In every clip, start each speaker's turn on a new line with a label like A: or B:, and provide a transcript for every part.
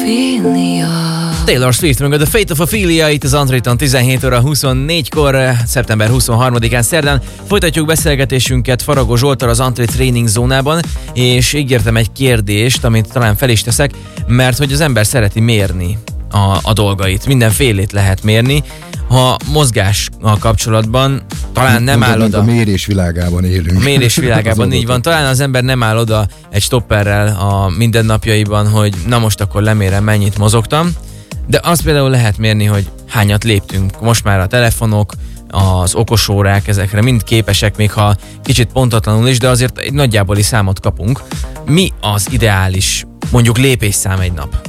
A: Taylor Swift meg a The Fate of Ophelia itt az Antréton 17 óra 24-kor, szeptember 23-án szerdán. Folytatjuk beszélgetésünket Faragó Zsolttal az Antré Training zónában, és ígértem egy kérdést, amit talán fel is teszek, mert hogy az ember szereti mérni a dolgait. Mindenfélét lehet mérni. Ha mozgással kapcsolatban talán nem áll oda...
B: A mérés világában élünk.
A: A mérés világában így van. Talán az ember nem áll oda egy stopperrel a mindennapjaiban, hogy na most akkor lemérem, mennyit mozogtam. De azt például lehet mérni, hogy hányat léptünk. Most már a telefonok, az okosórák, ezekre mind képesek, még ha kicsit pontatlanul is, de azért egy nagyjáboli számot kapunk. Mi az ideális, mondjuk lépésszám egy nap?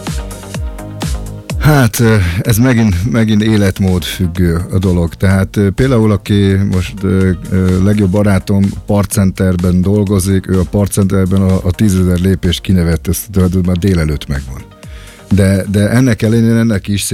B: Hát ez megint életmód függő a dolog. Tehát például aki most legjobb barátom partcenterben dolgozik, ő a partcenterben a 10 000 lépést kinevett, ezt már délelőtt megvan. De ennek ellenére ennek is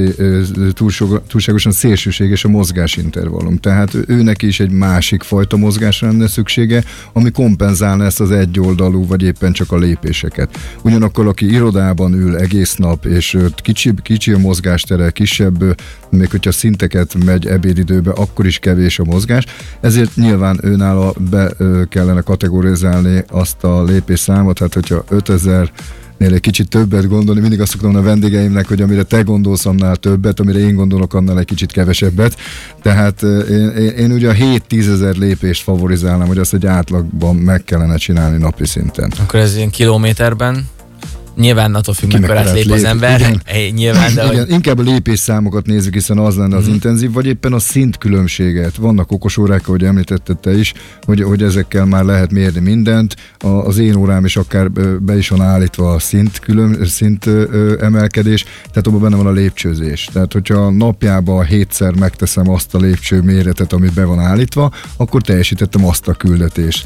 B: túlságosan szélsőséges a mozgásintervallum. Tehát őnek is egy másik fajta mozgásra lenne szüksége, ami kompenzálna ezt az egyoldalú, vagy éppen csak a lépéseket. Ugyanakkor, aki irodában ül egész nap, és kicsi a mozgástere, kisebb, még hogyha szinteket megy ebédidőbe, akkor is kevés a mozgás. Ezért nyilván őnála be kellene kategorizálni azt a lépésszámot, hát hogyha 5000 egy kicsit többet gondolni, mindig azt szoktam a vendégeimnek, hogy amire te gondolsz, annál többet, amire én gondolok, annál egy kicsit kevesebbet. Tehát én ugye a 7-10 000 lépést favorizálnám, hogy azt egy átlagban meg kellene csinálni napi szinten.
A: Akkor ez ilyen kilométerben? Nyilván attól függ, mekkorát lép az ember. Nyilván, de
B: igen, inkább a lépésszámokat nézzük, hiszen az lenne az intenzív, vagy éppen a szintkülönbséget. Vannak okosórák, ahogy említetted te is, hogy ezekkel már lehet mérni mindent. Az én órám is akár be is van állítva a szint emelkedés, tehát abban benne van a lépcsőzés. Tehát, hogyha napjában 7-szer megteszem azt a lépcső méretet, ami be van állítva, akkor teljesítettem azt a küldetést.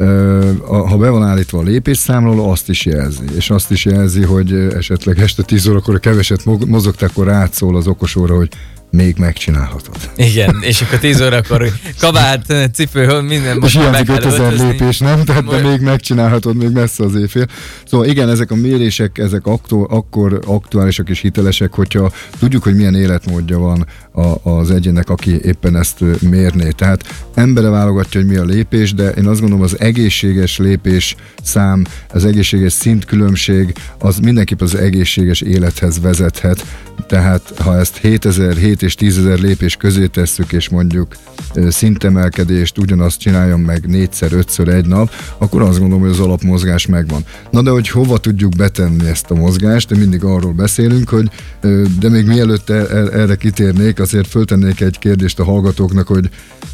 B: Ha be van állítva a lépésszámláló, azt is jelzi. És azt is jelzi, hogy esetleg este 10 órakor keveset mozogtál, akkor rátszól az okosóra, hogy még megcsinálhatod.
A: Igen, és akkor 10 órakor kabát, cipő, minden most
B: már meg kell 5000 lépés, nem? Tehát de még megcsinálhatod, még messze az éjfél. Szóval igen, ezek a mérések, ezek akkor aktuálisak és hitelesek, hogyha tudjuk, hogy milyen életmódja van az egyének, aki éppen ezt mérné. Tehát embere válogatja, hogy mi a lépés, de én azt gondolom, az egészséges lépés szám, az egészséges szintkülönbség, az mindenképp az egészséges élethez vezethet. Tehát ha ezt 7 és 10 000 lépés közé tesszük, és mondjuk szintemelkedést ugyanazt csináljam meg 4-5-ször egy nap, akkor azt gondolom, hogy az alapmozgás megvan. Na de hogy hova tudjuk betenni ezt a mozgást, de mindig arról beszélünk, hogy de még mielőtt erre kitérnék, azért föltennék egy kérdést a hallgatóknak, hogy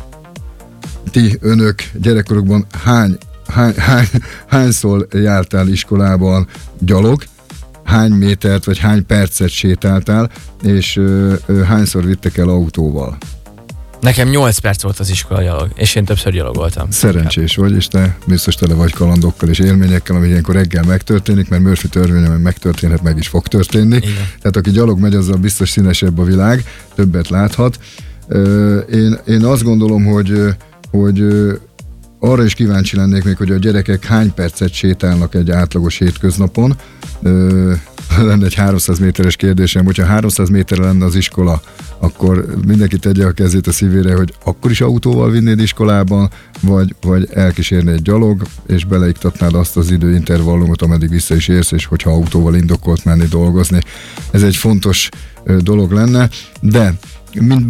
B: önök gyerekkorukban hányszor jártál iskolában gyalog, hány métert vagy hány percet sétáltál, és hányszor vittek el autóval?
A: Nekem 8 perc volt az iskola gyalog, és én többször gyalogoltam.
B: Szerencsés vagy, és te biztos tele vagy kalandokkal és élményekkel, ami ilyenkor reggel megtörténik, mert Murphy törvénye megtörténhet, meg is fog történni. Igen. Tehát aki gyalog megy, azzal biztos színesebb a világ, többet láthat. Én azt gondolom, hogy arra is kíváncsi lennék még, hogy a gyerekek hány percet sétálnak egy átlagos hétköznapon. Lenne egy 300 méteres kérdésem, hogyha 300 méterre lenne az iskola, akkor mindenki tegye a kezét a szívére, hogy akkor is autóval vinnéd iskolában, vagy elkísérnéd gyalog, és beleiktatnád azt az időintervallumot, ameddig vissza is érsz, és hogyha autóval indokolt menni dolgozni. Ez egy fontos dolog lenne, de mint